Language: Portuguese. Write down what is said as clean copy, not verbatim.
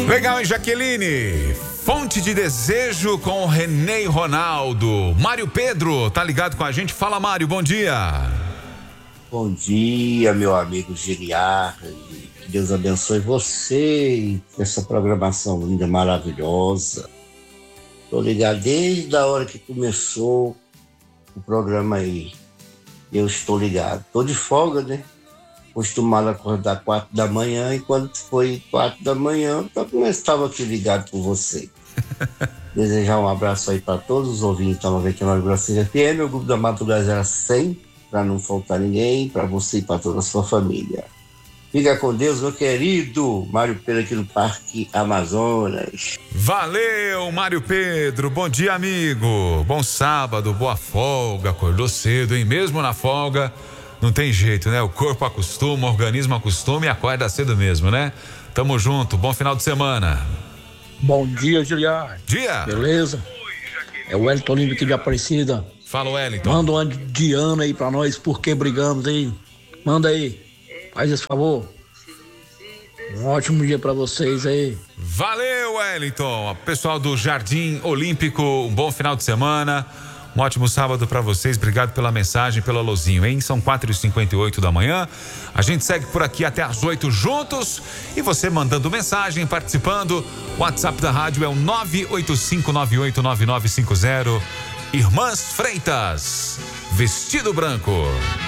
Legal, hein, Jaqueline? Fonte de Desejo com o René e Ronaldo. Mário Pedro, tá ligado com a gente? Fala, Mário, bom dia. Bom dia, meu amigo Giliar. Que Deus abençoe você e essa programação linda, maravilhosa. Tô ligado desde a hora que começou o programa aí. Eu estou ligado. Tô de folga, né? Costumado acordar 4 da manhã e quando foi 4 da manhã, eu estava aqui ligado com você. Desejar um abraço aí para todos os ouvintes da 99,6 FM, o grupo da Madrugada 100, para não faltar ninguém, para você e para toda a sua família. Fica com Deus, meu querido Mário Pedro, aqui no Parque Amazonas. Valeu, Mário Pedro. Bom dia, amigo. Bom sábado, boa folga. Acordou cedo, hein? Mesmo na folga, não tem jeito, né? O corpo acostuma, o organismo acostuma e acorda cedo mesmo, né? Tamo junto. Bom final de semana. Bom dia, Giliar. Dia. Beleza? É o Wellington Lima aqui de Aparecida. Fala, Wellington. Manda um de ano aí pra nós, por que brigamos aí. Manda aí. Faz esse favor. Um ótimo dia pra vocês aí. Valeu, Wellington. Pessoal do Jardim Olímpico, um bom final de semana. Um ótimo sábado pra vocês. Obrigado pela mensagem, pelo alôzinho, hein? São 4h58 da manhã. A gente segue por aqui até às 8 juntos. E você mandando mensagem, participando. O WhatsApp da rádio é o 985989950. Irmãs Freitas, Vestido Branco.